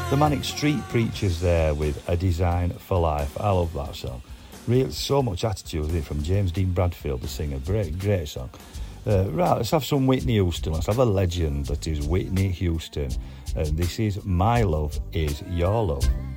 The Manic Street Preachers there with A Design for Life. I love that song. Really, so much attitude with it from James Dean Bradfield, the singer. Great song. Right, let's have some Whitney Houston. Let's have a legend that is Whitney Houston. This is My Love Is Your Love.